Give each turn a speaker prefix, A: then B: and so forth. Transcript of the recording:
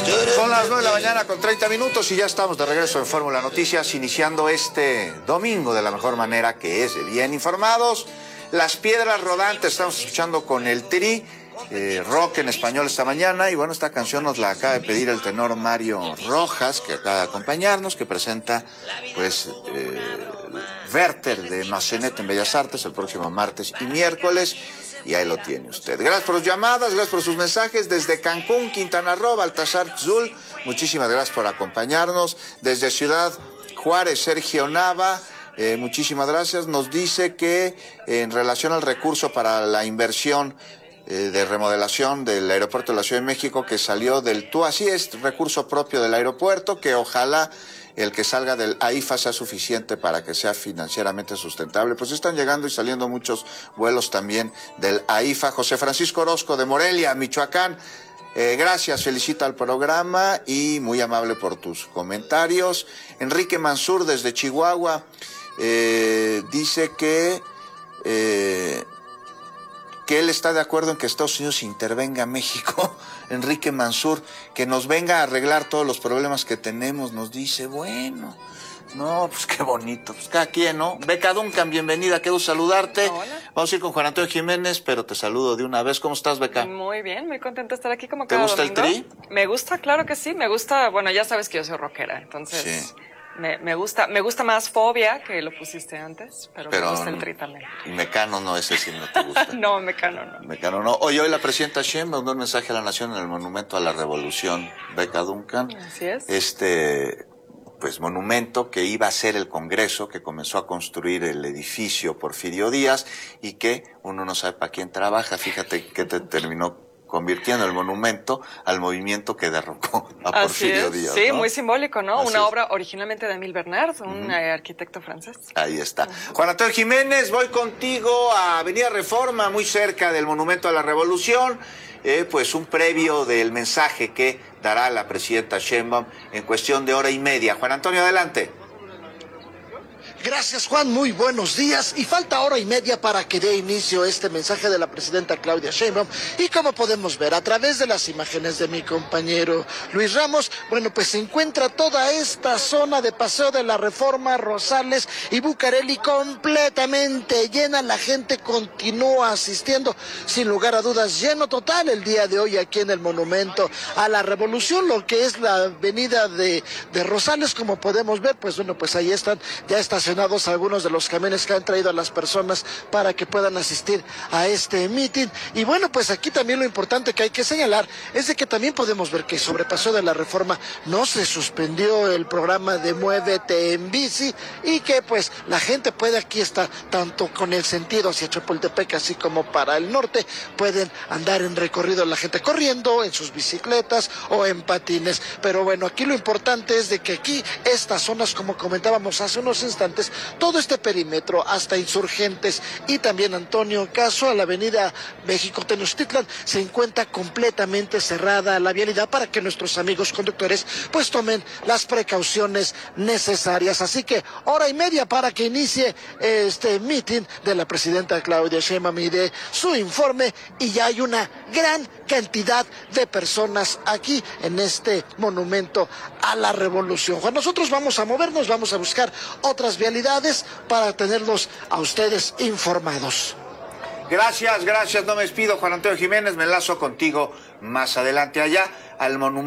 A: Son las 9 de la mañana con 30 minutos y ya estamos de regreso en Fórmula Noticias, iniciando este domingo de la mejor manera, que es de bien informados. Las piedras rodantes, estamos escuchando con el Tri, rock en español esta mañana, y bueno, esta canción nos la acaba de pedir el tenor Mario Rojas, que acaba de acompañarnos, que presenta pues Werther de Massenet en Bellas Artes el próximo martes y miércoles. Y ahí lo tiene usted. Gracias por sus llamadas, gracias por sus mensajes. Desde Cancún, Quintana Roo, Baltasar Zul, muchísimas gracias por acompañarnos. Desde Ciudad Juárez, Sergio Nava, muchísimas gracias. Nos dice que en relación al recurso para la inversión de remodelación del aeropuerto de la Ciudad de México, que salió del TUA, así es, recurso propio del aeropuerto, que ojalá el que salga del AIFA sea suficiente para que sea financieramente sustentable. Pues están llegando y saliendo muchos vuelos también del AIFA. José Francisco Orozco de Morelia, Michoacán, gracias, felicita al programa y muy amable por tus comentarios. Enrique Mansur desde Chihuahua dice que él está de acuerdo en que Estados Unidos intervenga a México. Enrique Mansur, que nos venga a arreglar todos los problemas que tenemos, nos dice, bueno, no, pues qué bonito, pues cada quien, ¿no? Beca Duncan, bienvenida, quiero saludarte.
B: Hola.
A: Vamos a ir con Juan Antonio Jiménez, pero te saludo de una vez. ¿Cómo estás, Beca?
B: Muy bien, muy contenta de estar aquí como
A: ¿Te
B: cada
A: gusta
B: domingo.
A: el Tri?
B: Me gusta, claro que sí, me gusta, bueno, ya sabes que yo soy rockera, entonces
A: Sí.
B: me gusta más Fobia, que lo pusiste antes, pero me gusta el Tri también.
A: Mecano no, ese sí no te gusta.
B: No, Mecano no.
A: Mecano no. Hoy la presidenta Sheinbaum mandó un mensaje a la nación en el Monumento a la Revolución, Beca Duncan.
B: Así es.
A: Pues monumento que iba a ser el Congreso, que comenzó a construir el edificio Porfirio Díaz y que uno no sabe para quién trabaja. Fíjate que te terminó convirtiendo el monumento al movimiento que derrocó a Porfirio Díaz.
B: Sí,
A: ¿no?
B: muy simbólico, ¿no?
A: Así
B: Una
A: es.
B: obra originalmente de Émile Bernard, un arquitecto francés.
A: Ahí está. Juan Antonio Jiménez, voy contigo a Avenida Reforma, muy cerca del Monumento a la Revolución. Pues un previo del mensaje que dará la presidenta Sheinbaum en cuestión de hora y media. Juan Antonio, adelante.
C: Gracias, Juan, muy buenos días. Y falta hora y media para que dé inicio este mensaje de la presidenta Claudia Sheinbaum. Y como podemos ver a través de las imágenes de mi compañero Luis Ramos, bueno, pues se encuentra toda esta zona de Paseo de la Reforma, Rosales y Bucareli completamente llena. La gente continúa asistiendo, sin lugar a dudas, lleno total el día de hoy aquí en el Monumento a la Revolución, lo que es la avenida de Rosales. Como podemos ver, pues bueno, pues ahí están ya estacionados algunos de los camiones que han traído a las personas para que puedan asistir a este mitin. Y bueno, pues aquí también lo importante que hay que señalar es de que también podemos ver que sobre Paseo de la Reforma no se suspendió el programa de Muévete en Bici y que pues la gente puede aquí estar tanto con el sentido hacia Chapultepec así como para el norte, pueden andar en recorrido la gente corriendo en sus bicicletas o en patines. Pero bueno, aquí lo importante es de que aquí estas zonas, como comentábamos hace unos instantes, todo este perímetro hasta Insurgentes y también Antonio Caso a la avenida México Tenochtitlan se encuentra completamente cerrada la vialidad para que nuestros amigos conductores pues tomen las precauciones necesarias. Así que hora y media para que inicie este meeting de la presidenta Claudia Sheinbaum y de su informe, y ya hay una gran cantidad de personas aquí en este monumento a la revolución. Juan, nosotros vamos a movernos, vamos a buscar otras vialidades para tenerlos a ustedes informados.
A: Gracias, no me despido, Juan Antonio Jiménez, me enlazo contigo más adelante allá al monumento.